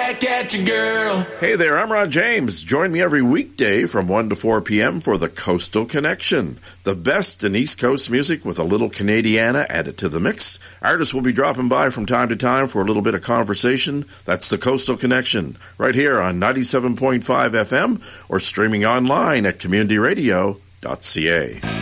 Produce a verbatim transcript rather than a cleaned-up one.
back at you, girl. Hey there, I'm Ron James. Join me every weekday from one to four p.m. for the Coastal Connection. The best in East Coast music with a little Canadiana added to the mix. Artists will be dropping by from time to time for a little bit of conversation. That's the Coastal Connection, right here on ninety-seven point five F M or streaming online at community radio dot c a.